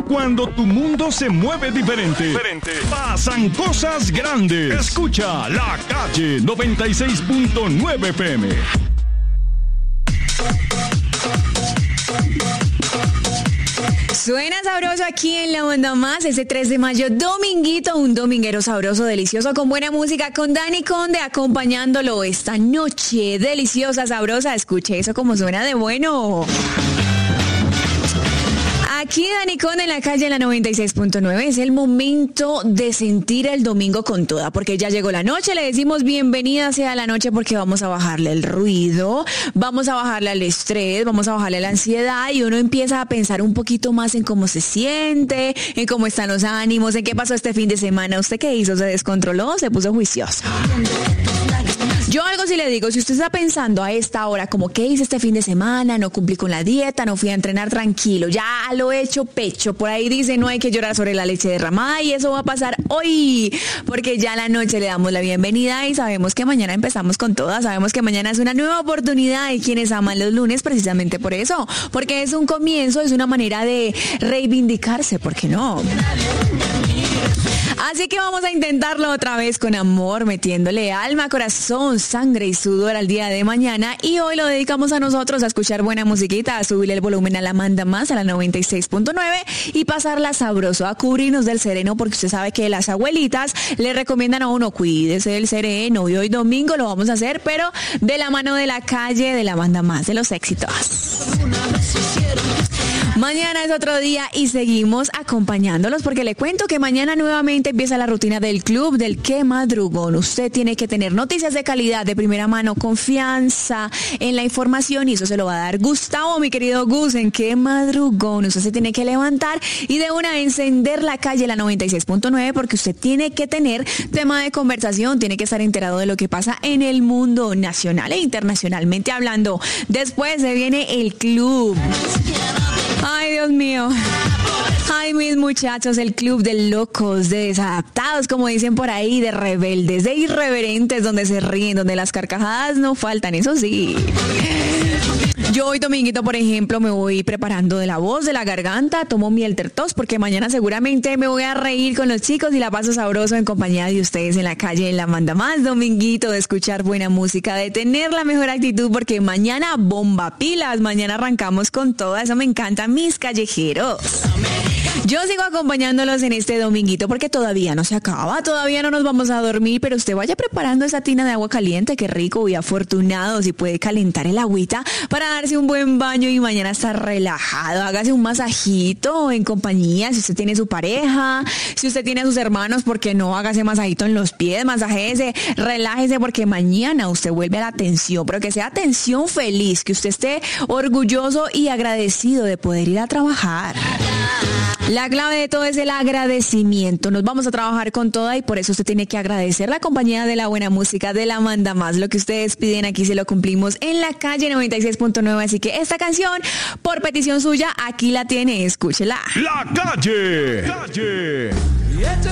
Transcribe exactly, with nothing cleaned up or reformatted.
Cuando tu mundo se mueve diferente, diferente, pasan cosas grandes. Escucha La Calle noventa y seis punto nueve F M. Suena sabroso aquí en La Banda Más, ese tres de mayo, dominguito, un dominguero sabroso, delicioso, con buena música, con Dani Conde acompañándolo esta noche, deliciosa, sabrosa. Escuche eso como suena de bueno. Aquí Dani Conde en La Calle, en la noventa y seis punto nueve. Es el momento de sentir el domingo con toda, porque ya llegó la noche. Le decimos bienvenida sea la noche porque vamos a bajarle el ruido, vamos a bajarle el estrés, vamos a bajarle la ansiedad y uno empieza a pensar un poquito más en cómo se siente, en cómo están los ánimos, en qué pasó este fin de semana. ¿Usted qué hizo? ¿Se descontroló? ¿Se puso juicioso? Yo algo sí le digo, si usted está pensando a esta hora como qué hice este fin de semana, no cumplí con la dieta, no fui a entrenar, tranquilo, ya lo he hecho pecho. Por ahí dice no hay que llorar sobre la leche derramada y eso va a pasar hoy, porque ya a la noche le damos la bienvenida y sabemos que mañana empezamos con todas, sabemos que mañana es una nueva oportunidad y quienes aman los lunes precisamente por eso, porque es un comienzo, es una manera de reivindicarse, ¿por qué no? Así que vamos a intentarlo otra vez con amor, metiéndole alma, corazón, sangre y sudor al día de mañana. Y hoy lo dedicamos a nosotros, a escuchar buena musiquita, a subirle el volumen a la Manda Más, a la noventa y seis punto nueve y pasarla sabroso, a cubrirnos del sereno, porque usted sabe que las abuelitas le recomiendan a uno, cuídese del sereno. Y hoy domingo lo vamos a hacer, pero de la mano de La Calle, de la Manda Más, de los éxitos. Mañana es otro día y seguimos acompañándolos porque le cuento que mañana nuevamente empieza la rutina del club del Qué Madrugón. Usted tiene que tener noticias de calidad, de primera mano, confianza en la información y eso se lo va a dar Gustavo, mi querido Gus, en Qué Madrugón. Usted se tiene que levantar y de una encender La Calle, la noventa y seis punto nueve, porque usted tiene que tener tema de conversación, tiene que estar enterado de lo que pasa en el mundo nacional e internacionalmente hablando. Después se viene el club. Ay, Dios mío. Ay, mis muchachos, el club de locos, de desadaptados, como dicen por ahí, de rebeldes, de irreverentes, donde se ríen, donde las carcajadas no faltan, eso sí. Yo hoy dominguito, por ejemplo, me voy preparando de la voz, de la garganta, tomo mi Eltertos, porque mañana seguramente me voy a reír con los chicos y la paso sabroso en compañía de ustedes en La Calle, en la Manda Más. Dominguito, de escuchar buena música, de tener la mejor actitud, porque mañana bomba pilas, mañana arrancamos con todo, eso me encanta, mis callejeros. Yo sigo acompañándolos en este dominguito porque todavía no se acaba, todavía no nos vamos a dormir, pero usted vaya preparando esa tina de agua caliente, qué rico y afortunado si puede calentar el agüita para darse un buen baño y mañana estar relajado. Hágase un masajito en compañía, si usted tiene su pareja, si usted tiene a sus hermanos, ¿por qué no? Hágase masajito en los pies, masajese, relájese, porque mañana usted vuelve a la atención, pero que sea atención feliz, que usted esté orgulloso y agradecido de poder ir a trabajar. La clave de todo es el agradecimiento. Nos vamos a trabajar con toda y por eso usted tiene que agradecer la compañía de la buena música, de la Manda Más. Lo que ustedes piden aquí se lo cumplimos en La Calle noventa y seis punto nueve. Así que esta canción, por petición suya, aquí la tiene. Escúchela. La Calle. Calle.